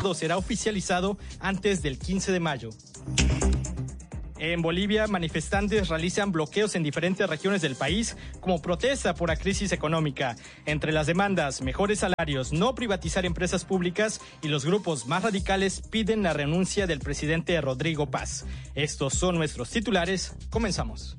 acuerdo será oficializado antes del 15 de mayo. En Bolivia, manifestantes realizan bloqueos en diferentes regiones del país como protesta por la crisis económica. Entre las demandas, mejores salarios, no privatizar empresas públicas y los grupos más radicales piden la renuncia del presidente Rodrigo Paz. Estos son nuestros titulares. Comenzamos.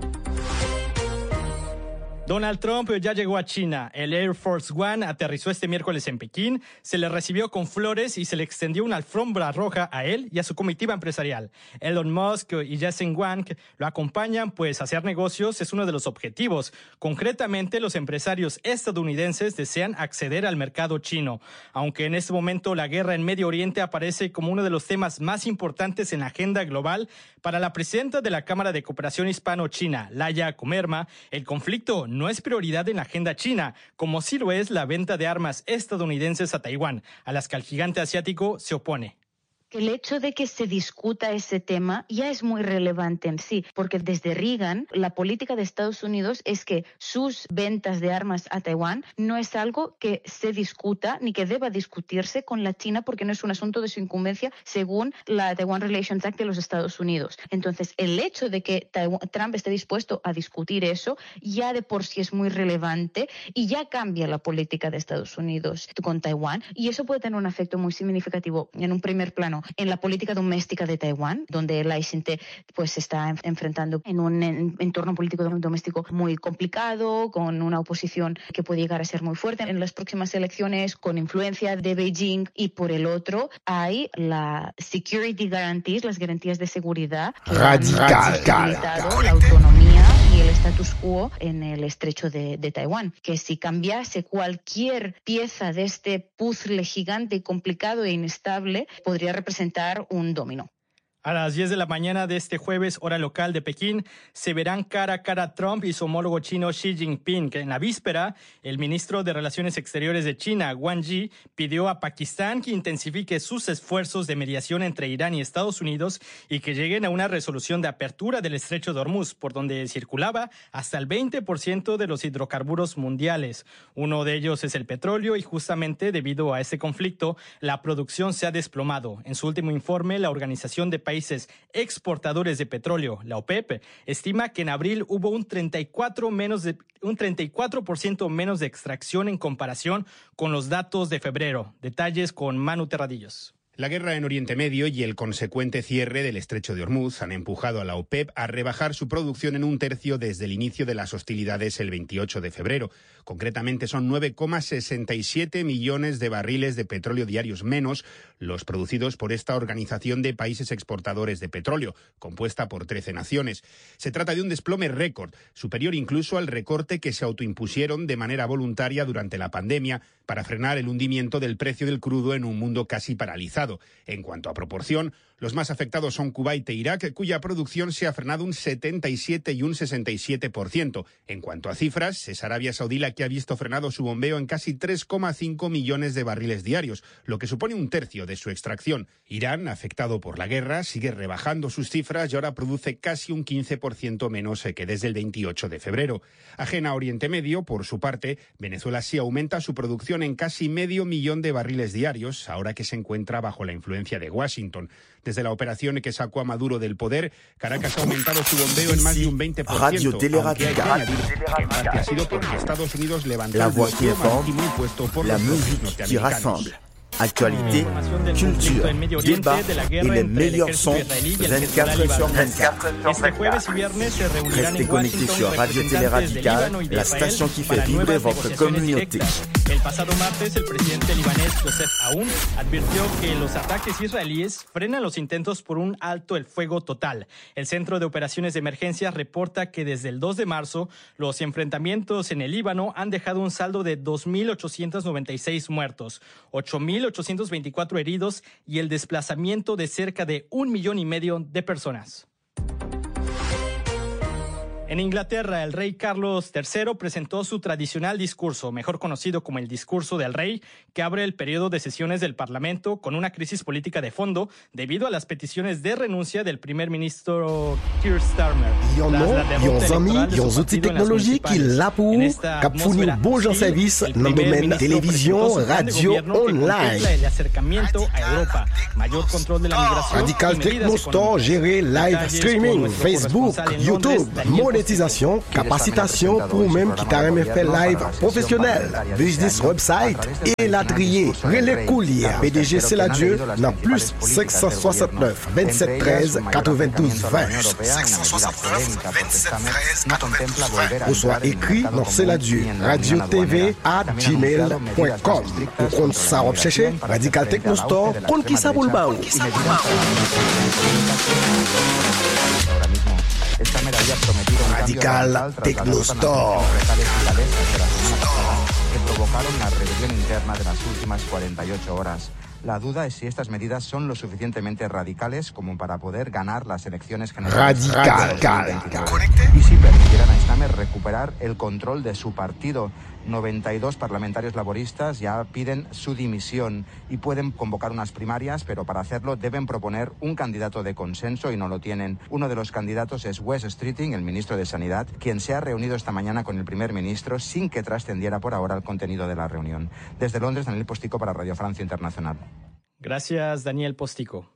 Donald Trump ya llegó a China. El Air Force One aterrizó este miércoles en Pekín, se le recibió con flores y se le extendió una alfombra roja a él y a su comitiva empresarial. Elon Musk y Jensen Huang lo acompañan, pues hacer negocios es uno de los objetivos. Concretamente, los empresarios estadounidenses desean acceder al mercado chino. Aunque en este momento la guerra en Medio Oriente aparece como uno de los temas más importantes en la agenda global, para la presidenta de la Cámara de Cooperación Hispano-China, Laya Comerma, el conflicto no es prioridad en la agenda china, como sí lo es la venta de armas estadounidenses a Taiwán, a las que el gigante asiático se opone. El hecho de que se discuta ese tema ya es muy relevante en sí, porque desde Reagan la política de Estados Unidos es que sus ventas de armas a Taiwán no es algo que se discuta ni que deba discutirse con la China, porque no es un asunto de su incumbencia según la Taiwan Relations Act de los Estados Unidos. Entonces, el hecho de que Trump esté dispuesto a discutir eso ya de por sí es muy relevante y ya cambia la política de Estados Unidos con Taiwán, y eso puede tener un efecto muy significativo en un primer plano en la política doméstica de Taiwán, donde la ICNT pues se está enfrentando en un entorno político doméstico muy complicado, con una oposición que puede llegar a ser muy fuerte en las próximas elecciones, con influencia de Beijing, y por el otro hay la security guarantees, las garantías de seguridad que han facilitado la autonomía y el status quo en el estrecho de Taiwán, que si cambiase cualquier pieza de este puzzle gigante y complicado e inestable, podría representar un dominó. A las 10 de la mañana de este jueves, hora local de Pekín, se verán cara a cara Trump y su homólogo chino Xi Jinping, que en la víspera, el ministro de Relaciones Exteriores de China, Wang Yi, pidió a Pakistán que intensifique sus esfuerzos de mediación entre Irán y Estados Unidos y que lleguen a una resolución de apertura del estrecho de Hormuz, por donde circulaba hasta el 20% de los hidrocarburos mundiales. Uno de ellos es el petróleo y justamente debido a este conflicto, la producción se ha desplomado. En su último informe, la Organización de Países exportadores de petróleo, la OPEP, estima que en abril hubo un 34% menos de extracción en comparación con los datos de febrero. Detalles con Manu Terradillos. La guerra en Oriente Medio y el consecuente cierre del estrecho de Hormuz han empujado a la OPEP a rebajar su producción en un tercio desde el inicio de las hostilidades el 28 de febrero. Concretamente son 9,67 millones de barriles de petróleo diarios menos los producidos por esta Organización de Países Exportadores de Petróleo, compuesta por 13 naciones. Se trata de un desplome récord, superior incluso al recorte que se autoimpusieron de manera voluntaria durante la pandemia para frenar el hundimiento del precio del crudo en un mundo casi paralizado. En cuanto a proporción, los más afectados son Kuwait e Irak, cuya producción se ha frenado un 77 y un 67%. En cuanto a cifras, es Arabia Saudí la que ha visto frenado su bombeo en casi 3,5 millones de barriles diarios, lo que supone un tercio de su extracción. Irán, afectado por la guerra, sigue rebajando sus cifras y ahora produce casi un 15% menos que desde el 28 de febrero. Ajena a Oriente Medio, por su parte, Venezuela sí aumenta su producción en casi 500.000 de barriles diarios, ahora que se encuentra bajo la influencia de Washington. Desde la operación que sacó a Maduro del poder, Caracas ha aumentado su bombeo en más de un 20%, aunque hay que añadir que en parte ha sido porque Estados Unidos levantó el bloqueo marítimo impuesto por los propios norteamericanos. Actualité, culture, débat et les meilleurs sons 24 sur 24. Este jueves y viernes se reunirán Restez en connectés Washington sur Radio Télé Radical, la station qui fait vibrer votre communauté. El pasado martes, el presidente libanés Joseph Aoun advirtió que los ataques israelíes frenan los intentos por un alto el fuego total. El Centro de Operaciones de Emergencia reporta que desde el 2 de marzo, los enfrentamientos en el Líbano han dejado un saldo de 2.896 muertos, 8.824 heridos y el desplazamiento de cerca de 1,5 millones de personas. En Inglaterra, el rey Carlos III presentó su tradicional discurso, mejor conocido como el discurso del rey, que abre el periodo de sesiones del Parlamento con una crisis política de fondo debido a las peticiones de renuncia del primer ministro Keir Starmer. Yon outils technologiques qui là pour cap fournir bon service dans le domaine télévision, radio, online. El acercamiento a Europa, mayor control de la migración. Radical Techno Store gérer live streaming, Facebook, YouTube, monétisation, capacitation pour même qui t'a même fait live professionnel, business website et la trier. Relais Coulier, PDG C'est la Dieu, dans plus 569 27 13 92 20. 569 27 13 92 20. Ou soit écrit dans C'est la Dieu, radio-tv@gmail.com. Ou compte ça chercher, Radical Techno Store, compte qui ça pour le baou. Radical Techno Store. Que provocaron la rebelión interna de las últimas 48 horas. La duda es si estas medidas son lo suficientemente radicales como para poder ganar las elecciones generales. Radical. Y si permitieran a Starmer recuperar el control de su partido. 92 parlamentarios laboristas ya piden su dimisión y pueden convocar unas primarias, pero para hacerlo deben proponer un candidato de consenso y no lo tienen. Uno de los candidatos es Wes Streeting, el ministro de Sanidad, quien se ha reunido esta mañana con el primer ministro sin que trascendiera por ahora el contenido de la reunión. Desde Londres, Daniel Postico para Radio Francia Internacional. Gracias, Daniel Postico.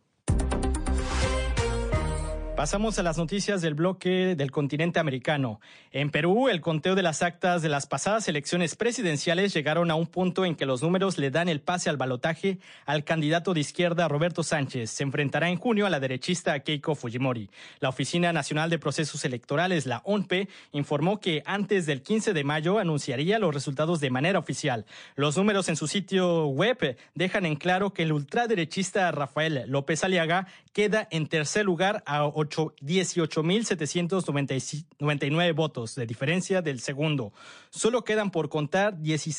Pasamos a las noticias del bloque del continente americano. En Perú, el conteo de las actas de las pasadas elecciones presidenciales llegaron a un punto en que los números le dan el pase al balotaje al candidato de izquierda Roberto Sánchez. Se enfrentará en junio a la derechista Keiko Fujimori. La Oficina Nacional de Procesos Electorales, la ONPE, informó que antes del 15 de mayo anunciaría los resultados de manera oficial. Los números en su sitio web dejan en claro que el ultraderechista Rafael López Aliaga queda en tercer lugar a 18.799 votos de diferencia del segundo. Solo quedan por contar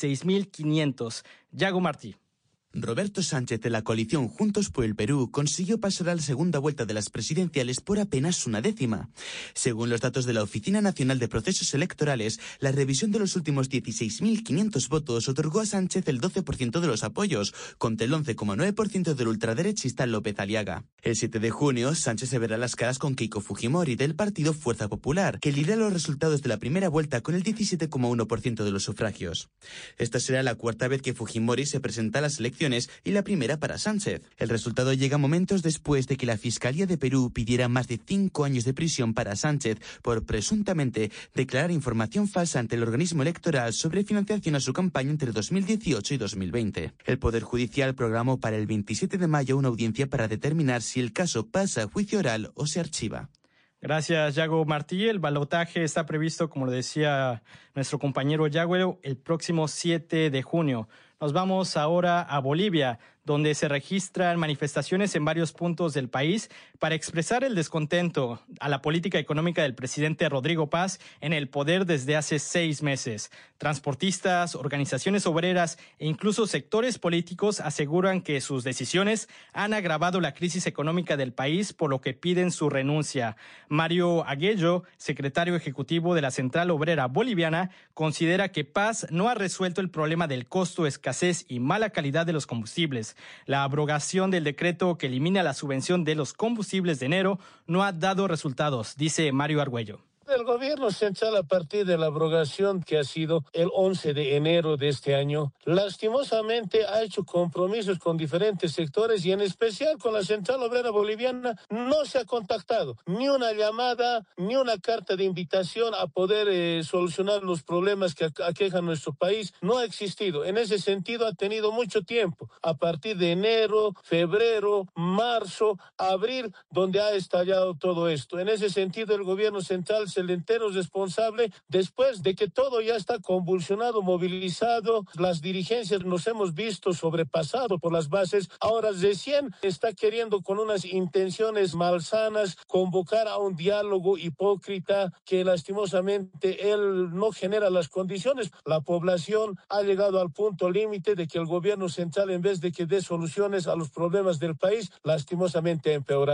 16.500. Yago Martí. Roberto Sánchez de la coalición Juntos por el Perú consiguió pasar a la segunda vuelta de las presidenciales por apenas una décima. Según los datos de la Oficina Nacional de Procesos Electorales, la revisión de los últimos 16.500 votos otorgó a Sánchez el 12% de los apoyos, contra el 11,9% del ultraderechista López Aliaga. El 7 de junio, Sánchez se verá las caras con Keiko Fujimori del partido Fuerza Popular, que lidera los resultados de la primera vuelta con el 17,1% de los sufragios. Esta será la cuarta vez que Fujimori se presenta a las elecciones y la primera para Sánchez. El resultado llega momentos después de que la Fiscalía de Perú pidiera más de 5 años de prisión para Sánchez por presuntamente declarar información falsa ante el organismo electoral sobre financiación a su campaña entre 2018 y 2020. El Poder Judicial programó para el 27 de mayo una audiencia para determinar si el caso pasa a juicio oral o se archiva. Gracias, Yago Martí. El balotaje está previsto, como lo decía nuestro compañero Yago, el próximo 7 de junio. Nos vamos ahora a Bolivia, donde se registran manifestaciones en varios puntos del país para expresar el descontento a la política económica del presidente Rodrigo Paz en el poder desde hace 6 meses. Transportistas, organizaciones obreras e incluso sectores políticos aseguran que sus decisiones han agravado la crisis económica del país, por lo que piden su renuncia. Mario Aguello, secretario ejecutivo de la Central Obrera Boliviana, considera que Paz no ha resuelto el problema del costo, escasez y mala calidad de los combustibles. La abrogación del decreto que elimina la subvención de los combustibles de enero no ha dado resultados, dice Mario Argüello. El gobierno central, a partir de la abrogación que ha sido el 11 de enero de este año, lastimosamente ha hecho compromisos con diferentes sectores y en especial con la Central Obrera Boliviana. No se ha contactado ni una llamada ni una carta de invitación a poder solucionar los problemas que aquejan nuestro país. No ha existido. En ese sentido ha tenido mucho tiempo, a partir de enero, febrero, marzo, abril, donde ha estallado todo esto. En ese sentido el gobierno central es el entero responsable después de que todo ya está convulsionado, movilizado. Las dirigencias nos hemos visto sobrepasado por las bases. Ahora recién está queriendo, con unas intenciones malsanas, convocar a un diálogo hipócrita que lastimosamente él no genera las condiciones. La población ha llegado al punto límite de que el gobierno central, en vez de que dé soluciones a los problemas del país, lastimosamente ha empeorado.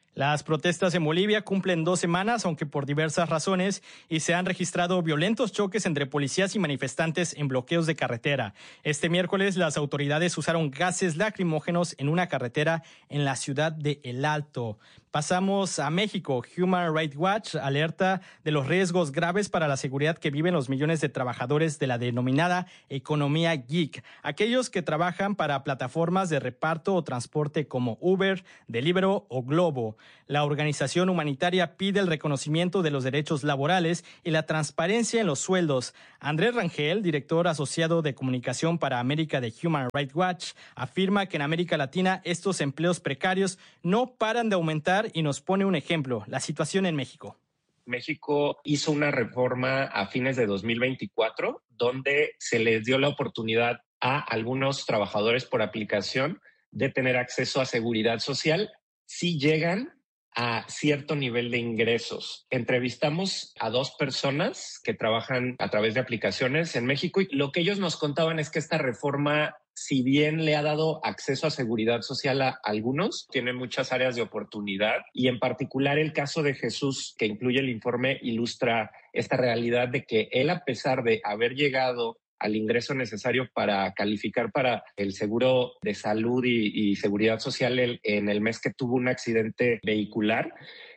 Las protestas en Bolivia cumplen 2 semanas, aunque por diversas razones, y se han registrado violentos choques entre policías y manifestantes en bloqueos de carretera. Este miércoles, las autoridades usaron gases lacrimógenos en una carretera en la ciudad de El Alto. Pasamos a México. Human Rights Watch alerta de los riesgos graves para la seguridad que viven los millones de trabajadores de la denominada economía geek, aquellos que trabajan para plataformas de reparto o transporte como Uber, Deliveroo o Globo. La organización humanitaria pide el reconocimiento de los derechos laborales y la transparencia en los sueldos. Andrés Rangel, director asociado de comunicación para América de Human Rights Watch, afirma que en América Latina estos empleos precarios no paran de aumentar y nos pone un ejemplo, la situación en México. México hizo una reforma a fines de 2024 donde se les dio la oportunidad a algunos trabajadores por aplicación de tener acceso a seguridad social si llegan a cierto nivel de ingresos. Entrevistamos a 2 personas que trabajan a través de aplicaciones en México y lo que ellos nos contaban es que esta reforma, si bien le ha dado acceso a seguridad social a algunos, tiene muchas áreas de oportunidad y en particular el caso de Jesús, que incluye el informe, ilustra esta realidad de que él, a pesar de haber llegado al ingreso necesario para calificar para el seguro de salud y seguridad social en el mes que tuvo un accidente vehicular,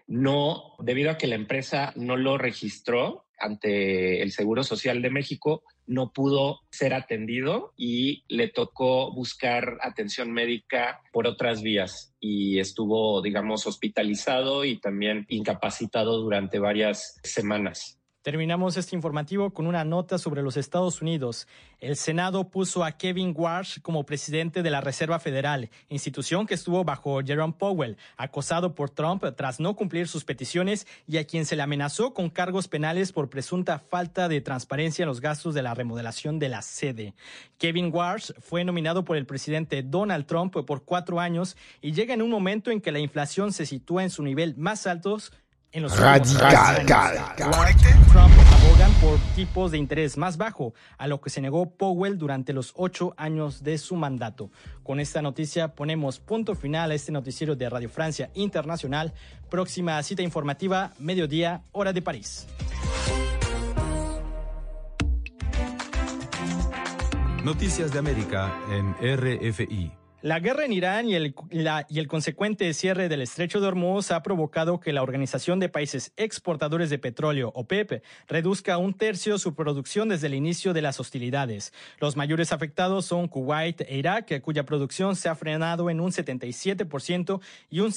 no, debido a que la empresa no lo registró ante el Seguro Social de México, no pudo ser atendido y le tocó buscar atención médica por otras vías y estuvo, digamos, hospitalizado y también incapacitado durante varias semanas. Terminamos este informativo con una nota sobre los Estados Unidos. El Senado puso a Kevin Warsh como presidente de la Reserva Federal, institución que estuvo bajo Jerome Powell, acosado por Trump tras no cumplir sus peticiones y a quien se le amenazó con cargos penales por presunta falta de transparencia en los gastos de la remodelación de la sede. Kevin Warsh fue nominado por el presidente Donald Trump por 4 años y llega en un momento en que la inflación se sitúa en su nivel más alto en los Radical. Trump abogan por tipos de interés más bajo, a lo que se negó Powell durante los 8 años de su mandato. Con esta noticia ponemos punto final a este noticiero de Radio Francia Internacional. Próxima cita informativa, mediodía, hora de París. Noticias de América en RFI. La guerra en Irán y el consecuente cierre del Estrecho de Hormuz ha provocado que la Organización de Países Exportadores de Petróleo, OPEP, reduzca 1/3 su producción desde el inicio de las hostilidades. Los mayores afectados son Kuwait e Irak, cuya producción se ha frenado en un 77% y un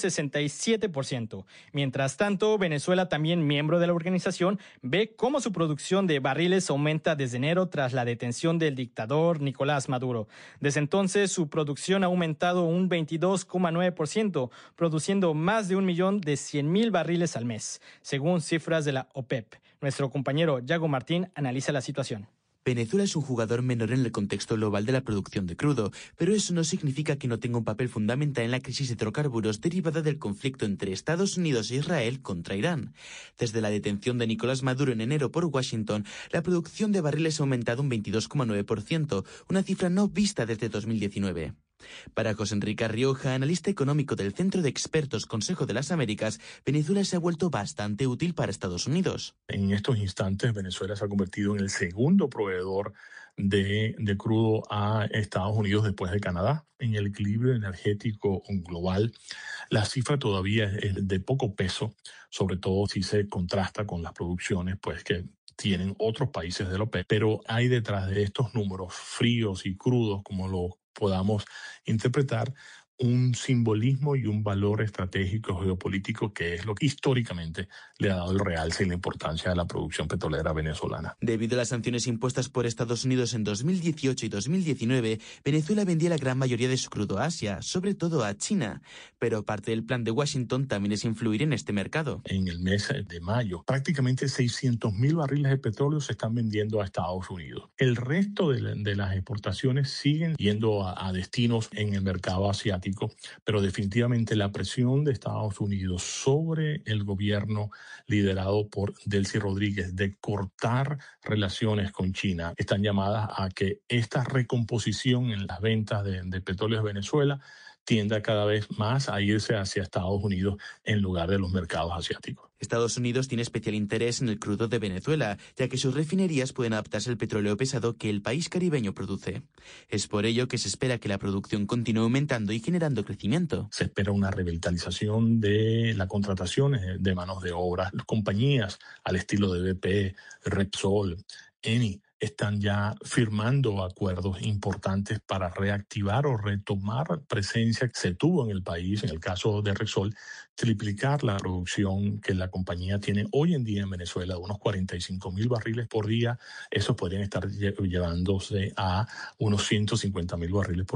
67%. Mientras tanto, Venezuela, también miembro de la organización, ve cómo su producción de barriles aumenta desde enero tras la detención del dictador Nicolás Maduro. Desde entonces, su producción ha aumentado un 22,9%, produciendo más de 1.100.000 barriles al mes, según cifras de la OPEP. Nuestro compañero Yago Martín analiza la situación. Venezuela es un jugador menor en el contexto global de la producción de crudo, pero eso no significa que no tenga un papel fundamental en la crisis de hidrocarburos derivada del conflicto entre Estados Unidos e Israel contra Irán. Desde la detención de Nicolás Maduro en enero por Washington, la producción de barriles ha aumentado un 22,9%, una cifra no vista desde 2019. Para José Enrique Rioja, analista económico del Centro de Expertos Consejo de las Américas, Venezuela se ha vuelto bastante útil para Estados Unidos. En estos instantes, Venezuela se ha convertido en el segundo proveedor de crudo a Estados Unidos después de Canadá. En el equilibrio energético global, la cifra todavía es de poco peso, sobre todo si se contrasta con las producciones pues que tienen otros países de la OPEP, pero hay detrás de estos números fríos y crudos, como lo podamos interpretar, un simbolismo y un valor estratégico geopolítico que es lo que históricamente le ha dado el realce y la importancia a la producción petrolera venezolana. Debido a las sanciones impuestas por Estados Unidos en 2018 y 2019, Venezuela vendía la gran mayoría de su crudo a Asia, sobre todo a China. Pero parte del plan de Washington también es influir en este mercado. En el mes de mayo, prácticamente 600.000 barriles de petróleo se están vendiendo a Estados Unidos. El resto de las exportaciones siguen yendo a destinos en el mercado asiático, asiático, pero definitivamente la presión de Estados Unidos sobre el gobierno liderado por Delcy Rodríguez de cortar relaciones con China están llamadas a que esta recomposición en las ventas de petróleo de Venezuela tienda cada vez más a irse hacia Estados Unidos en lugar de los mercados asiáticos. Estados Unidos tiene especial interés en el crudo de Venezuela, ya que sus refinerías pueden adaptarse al petróleo pesado que el país caribeño produce. Es por ello que se espera que la producción continúe aumentando y generando crecimiento. Se espera una revitalización de la contratación de manos de obra. Las compañías al estilo de BP, Repsol, Eni, están ya firmando acuerdos importantes para reactivar o retomar presencia que se tuvo en el país. En el caso de Repsol, triplicar la producción que la compañía tiene hoy en día en Venezuela, de unos 45.000 barriles por día. Esos podrían estar llevándose a unos 150.000 barriles por